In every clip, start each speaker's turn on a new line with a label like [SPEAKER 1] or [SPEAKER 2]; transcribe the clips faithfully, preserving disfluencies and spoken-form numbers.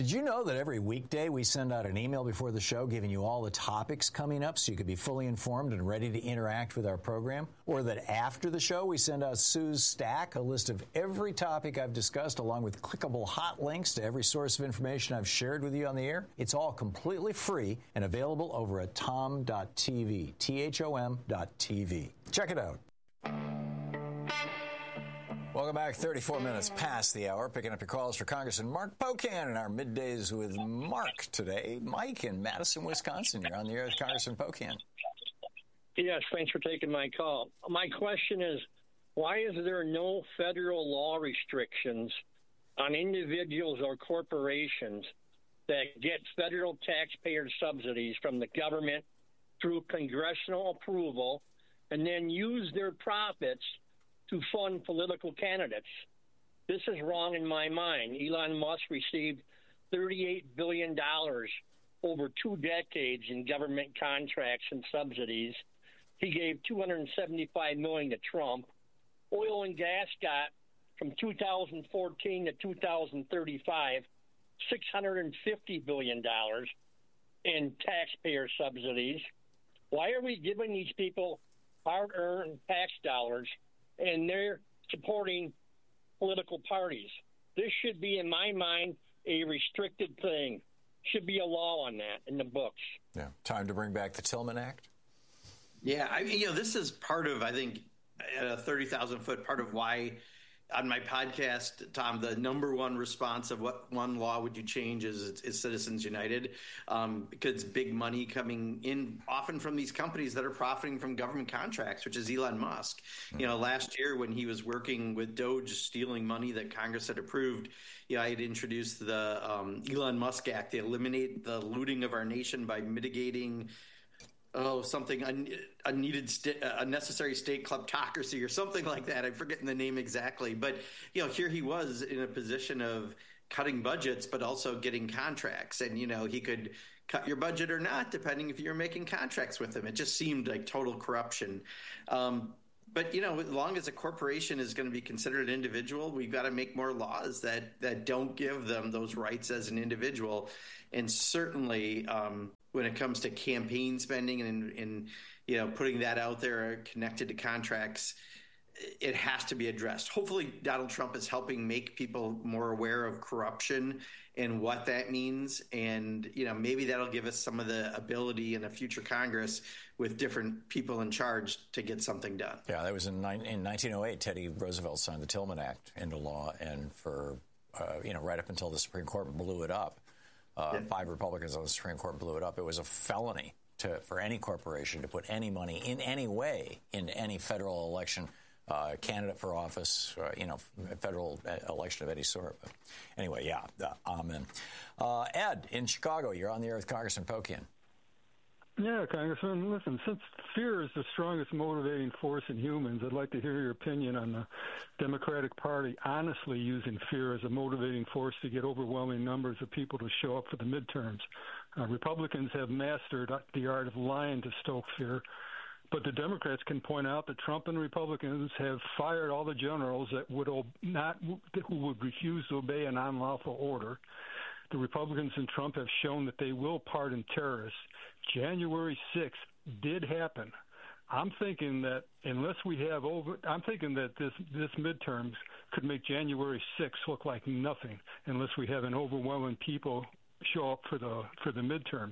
[SPEAKER 1] Did you know that every weekday we send out an email before the show giving you all the topics coming up so you could be fully informed and ready to interact with our program? Or that after the show we send out Sue's Stack, a list of every topic I've discussed along with clickable hot links to every source of information I've shared with you on the air? It's all completely free and available over at tom dot t v, T H O M dot T V. Check it out. Welcome back. thirty-four minutes past the hour. Picking up your calls for Congressman Mark Pocan in our middays with Mark today. Mike in Madison, Wisconsin. You're on the air with Congressman Pocan.
[SPEAKER 2] Yes, thanks for taking my call. My question is, why is there no federal law restrictions on individuals or corporations that get federal taxpayer subsidies from the government through congressional approval and then use their profits to fund political candidates? This is wrong in my mind. Elon Musk received thirty-eight billion dollars over two decades in government contracts and subsidies. He gave two hundred seventy-five million dollars to Trump. Oil and gas got, from two thousand fourteen to two thousand thirty-five, six hundred fifty billion dollars in taxpayer subsidies. Why are we giving these people hard-earned tax dollars and they're supporting political parties? This should be, in my mind, a restricted thing. Should be a law on that in the books.
[SPEAKER 1] Yeah. Time to bring back the Tillman Act?
[SPEAKER 3] Yeah. I mean, you know, this is part of, I think, at a thirty thousand foot, part of why on my podcast, Tom, the number one response of what one law would you change is, is Citizens United, um, because big money coming in often from these companies that are profiting from government contracts, which is Elon Musk. Mm-hmm. You know, last year when he was working with Doge, stealing money that Congress had approved, you know, I had introduced the um, Elon Musk Act to eliminate the looting of our nation by mitigating Oh, something un- unneeded, st- uh, unnecessary state kleptocracy or something like that. I'm forgetting the name exactly. But, you know, here he was in a position of cutting budgets, but also getting contracts. And, you know, he could cut your budget or not, depending if you're making contracts with him. It just seemed like total corruption. Um, but, you know, as long as a corporation is going to be considered an individual, we've got to make more laws that, that don't give them those rights as an individual. And certainly um, when it comes to campaign spending and, and, you know, putting that out there connected to contracts, it has to be addressed. Hopefully Donald Trump is helping make people more aware of corruption and what that means. And, you know, maybe that'll give us some of the ability in a future Congress with different people in charge to get something done.
[SPEAKER 1] Yeah, that was in, in nineteen oh eight, Teddy Roosevelt signed the Tillman Act into law. And for, uh, you know, right up until the Supreme Court blew it up, uh, yeah. five Republicans on the Supreme Court blew it up. It was a felony to for any corporation to put any money in any way in any federal election. Uh, candidate for office, uh, you know, federal election of any sort. But anyway, yeah, uh, amen. Uh, Ed, in Chicago, you're on the air with Congressman Pocan.
[SPEAKER 4] Yeah, Congressman, listen, since fear is the strongest motivating force in humans, I'd like to hear your opinion on the Democratic Party honestly using fear as a motivating force to get overwhelming numbers of people to show up for the midterms. Uh, Republicans have mastered the art of lying to stoke fear. But the Democrats can point out that Trump and Republicans have fired all the generals that would not who would refuse to obey an unlawful order. The Republicans and Trump have shown that they will pardon terrorists. January sixth did happen. I'm thinking that unless we have over, I'm thinking that this this midterms could make January sixth look like nothing unless we have an overwhelming people show up for the for the midterms.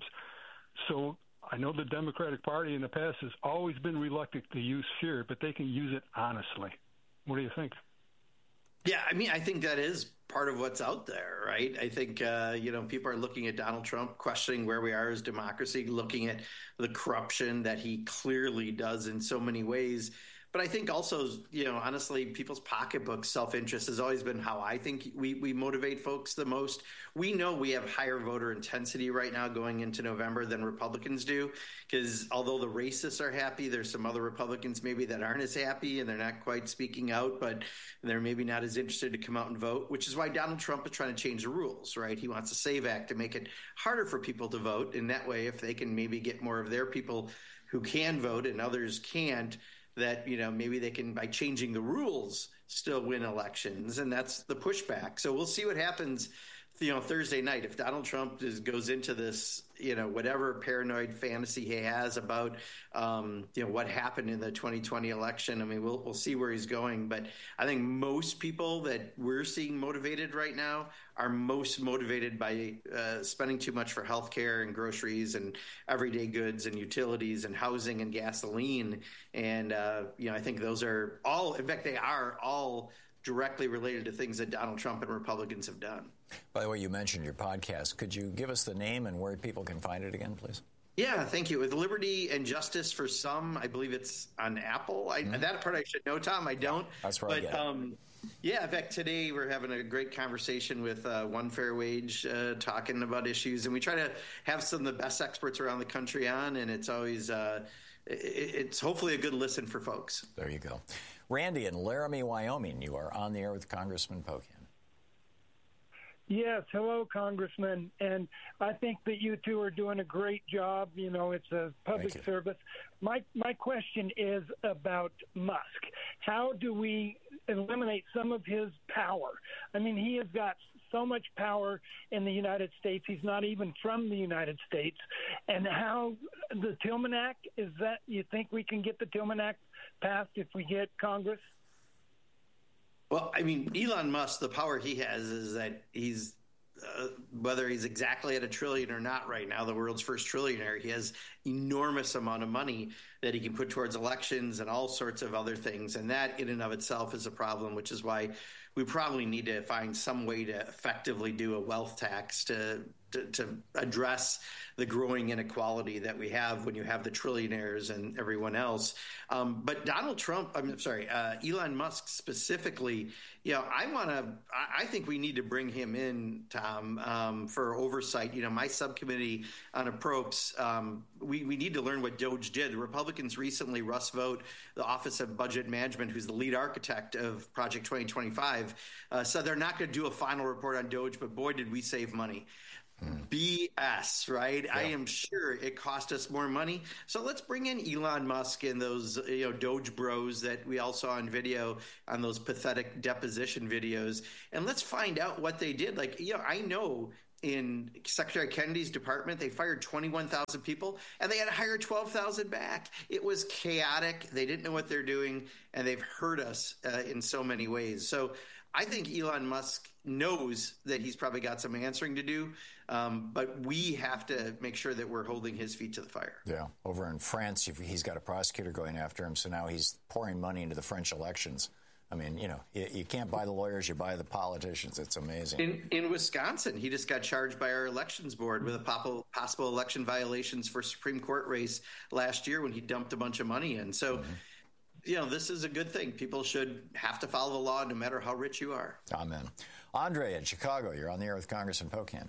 [SPEAKER 4] So I know the Democratic Party in the past has always been reluctant to use fear, but they can use it honestly. What do you think?
[SPEAKER 3] Yeah, I mean, I think that is part of what's out there, right? I think, uh, you know, people are looking at Donald Trump, questioning where we are as democracy, looking at the corruption that he clearly does in so many ways. But I think also, you know, honestly, people's pocketbook self-interest has always been how I think we, we motivate folks the most. We know we have higher voter intensity right now going into November than Republicans do, because although the racists are happy, there's some other Republicans maybe that aren't as happy and they're not quite speaking out, but they're maybe not as interested to come out and vote, which is why Donald Trump is trying to change the rules, right? He wants a SAVE Act to make it harder for people to vote. And that way, if they can maybe get more of their people who can vote and others can't, that, you know, maybe they can, by changing the rules, still win elections. And that's the pushback. So we'll see what happens you know, Thursday night, if Donald Trump is, goes into this, you know, whatever paranoid fantasy he has about, um, you know, what happened in the twenty twenty election, I mean, we'll we'll see where he's going. But I think most people that we're seeing motivated right now are most motivated by uh, spending too much for healthcare and groceries and everyday goods and utilities and housing and gasoline. And, uh, you know, I think those are all, in fact, they are all directly related to things that Donald Trump and Republicans have done.
[SPEAKER 1] By the way, you mentioned your podcast. Could you give us the name and where people can find it again, please?
[SPEAKER 3] Yeah, thank you. With Liberty and Justice for Some, I believe it's on Apple. I, mm-hmm. That part I should know, Tom. I don't.
[SPEAKER 1] Yeah, that's right.
[SPEAKER 3] But um, yeah, in fact, today we're having a great conversation with uh, One Fair Wage, uh, talking about issues, and we try to have some of the best experts around the country on, and it's always uh, it, it's hopefully a good listen for folks.
[SPEAKER 1] There you go. Randy in Laramie, Wyoming, you are on the air with Congressman Pocan.
[SPEAKER 5] Yes, hello, Congressman. And I think that you two are doing a great job. You know, it's a public service. My my question is about Musk. How do we eliminate some of his power? I mean, he has got so much power in the United States. He's not even from the United States. And how the Tillman Act, is that, you think we can get the Tillman Act passed if we get Congress?
[SPEAKER 3] Well, I mean, Elon Musk, the power he has is that he's, uh, whether he's exactly at a trillion or not right now, the world's first trillionaire, he has enormous amount of money that he can put towards elections and all sorts of other things. And that in and of itself is a problem, which is why we probably need to find some way to effectively do a wealth tax to to, to address the growing inequality that we have when you have the trillionaires and everyone else. Um, but Donald Trump, I'm sorry, uh, Elon Musk specifically, you know, I want to, I, I think we need to bring him in, Tom, um, for oversight. You know, my subcommittee on approps, um, we, we need to learn what Doge did. The Republicans recently, Russ Vought, the Office of Budget Management, who's the lead architect of Project twenty twenty-five, uh, said they're not going to do a final report on Doge, but boy, did we save money. Hmm. B S, right? Yeah. I am sure it cost us more money. So let's bring in Elon Musk and those, you know, Doge bros that we all saw on video on those pathetic deposition videos. And let's find out what they did. Like, you know, I know in Secretary Kennedy's department, they fired twenty-one thousand people and they had to hire twelve thousand back. It was chaotic. They didn't know what they're doing, and they've hurt us uh, in so many ways. So I think Elon Musk knows that he's probably got some answering to do, um, but we have to make sure that we're holding his feet to the fire.
[SPEAKER 1] Yeah. Over in France, he's got a prosecutor going after him, so now he's pouring money into the French elections. I mean, you know, you, you can't buy the lawyers, you buy the politicians. It's amazing.
[SPEAKER 3] In, in Wisconsin, he just got charged by our elections board with a possible, possible election violations for Supreme Court race last year when he dumped a bunch of money in. So, mm-hmm. you know, this is a good thing. People should have to follow the law no matter how rich you are.
[SPEAKER 1] Amen. Andre in Chicago, you're on the air with Congressman Pocan.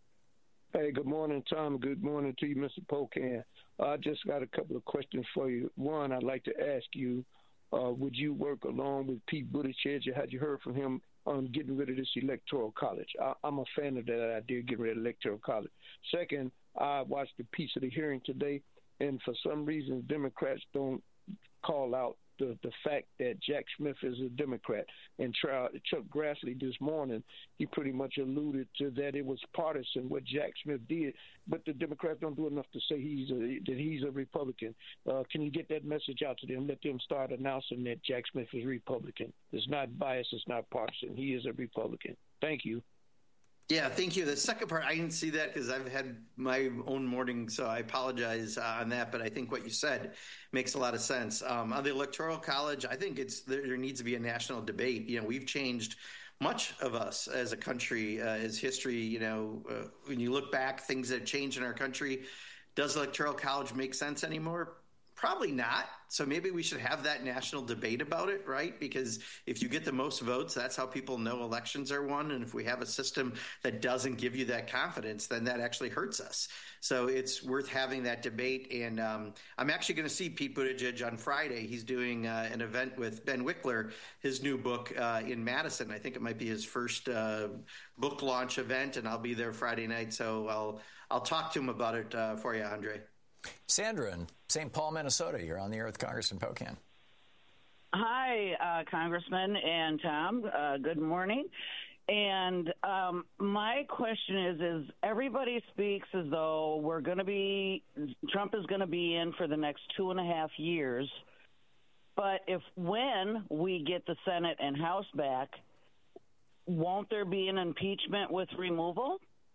[SPEAKER 6] Hey, good morning, Tom. Good morning to you, Mister Pocan. I uh, just got a couple of questions for you. One, I'd like to ask you, uh, would you work along with Pete Buttigieg? Had you heard from him on getting rid of this electoral college? I, I'm a fan of that idea, getting rid of electoral college. Second, I watched a piece of the hearing today, and for some reason, Democrats don't call out the, the fact that Jack Smith is a Democrat. And Chuck Grassley this morning, he pretty much alluded to that it was partisan what Jack Smith did, but the Democrats don't do enough to say he's a, that he's a Republican. Uh, can you get that message out to them? Let them start announcing that Jack Smith is Republican. It's not biased. It's not partisan. He is a Republican. Thank you.
[SPEAKER 3] Yeah, thank you. The second part, I didn't see that because I've had my own morning, so I apologize uh, on that. But I think what you said makes a lot of sense. Um, on the Electoral College, I think it's there, there needs to be a national debate. You know, we've changed much of us as a country, uh, as history. You know, uh, when you look back, things that have changed in our country. Does Electoral College make sense anymore? Probably not. So maybe we should have that national debate about it, right? Because if you get the most votes, that's how people know elections are won. And if we have a system that doesn't give you that confidence, then that actually hurts us. So it's worth having that debate. And um, I'm actually going to see Pete Buttigieg on Friday. He's doing uh, an event with Ben Wickler, his new book uh, in Madison. I think it might be his first uh, book launch event, and I'll be there Friday night. So I'll I'll talk to him about it uh, for you, Andre.
[SPEAKER 1] Sandra in Saint Paul, Minnesota. You're on the air with Congressman Pocan.
[SPEAKER 7] Hi, uh, Congressman and Tom. Uh, good morning. And um, my question is, is everybody speaks as though we're going to be, Trump is going to be in for the next two and a half years. But if when we get the Senate and House back, won't there be an impeachment with removal?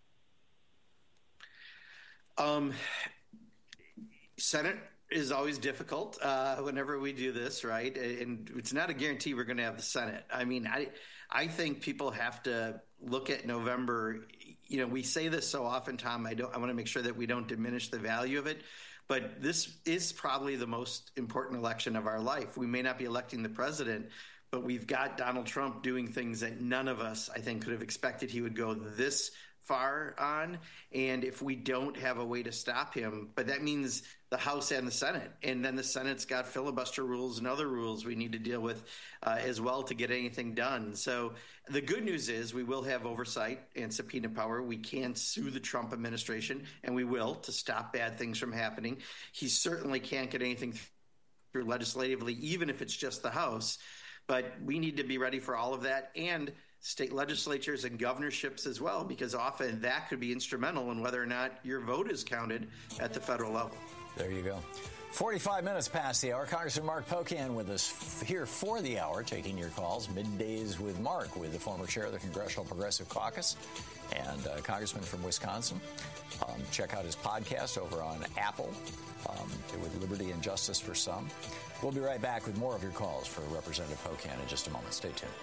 [SPEAKER 3] Um, Senate is always difficult uh, whenever we do this, right? And it's not a guarantee we're going to have the Senate. I mean, I I think people have to look at November. You know, we say this so often, Tom. I don't. I want to make sure that we don't diminish the value of it. But this is probably the most important election of our life. We may not be electing the president, but we've got Donald Trump doing things that none of us, I think, could have expected he would go this far on. And if we don't have a way to stop him, but that means the House and the Senate, and then the Senate's got filibuster rules and other rules we need to deal with uh, as well to get anything done. So the good news is we will have oversight and subpoena power. We can sue the Trump administration, and we will, to stop bad things from happening. He certainly can't get anything through legislatively, even if it's just the House. But we need to be ready for all of that, and state legislatures and governorships as well, because often that could be instrumental in whether or not your vote is counted at the federal level.
[SPEAKER 1] There you go. forty-five minutes past the hour. Congressman Mark Pocan with us here for the hour, taking your calls. Middays with Mark, with the former chair of the Congressional Progressive Caucus and uh, congressman from Wisconsin. Um, check out his podcast over on Apple, um, with Liberty and Justice for Some. We'll be right back with more of your calls for Representative Pocan in just a moment. Stay tuned.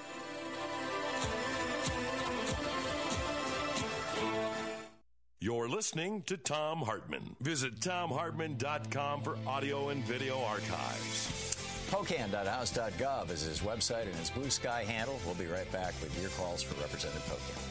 [SPEAKER 8] You're listening to Thom Hartmann. Visit Thom Hartmann dot com for audio and video archives.
[SPEAKER 1] Pocan dot house dot gov is his website and his Blue Sky handle. We'll be right back with your calls for Representative Pocan.